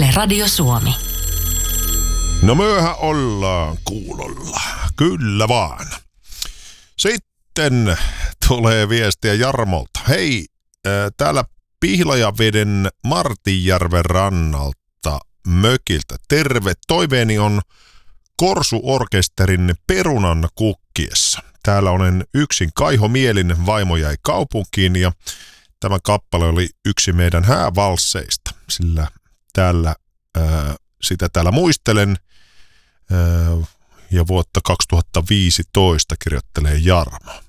Yle Radio Suomi. No myöhä ollaan kuulolla. Kyllä vaan. Sitten tulee viestiä Jarmolta. Hei, täällä Pihlajaveden Martinjärven rannalta mökiltä. Terve, toiveeni on Korsu-orkesterin Perunan kukkiessa. Täällä olen yksin Kaiho Mielinen, vaimo jäi kaupunkiin ja tämä kappale oli yksi meidän häävalsseista, sillä sitä täällä muistelen ja vuotta 2015 kirjoittelee Jarmo.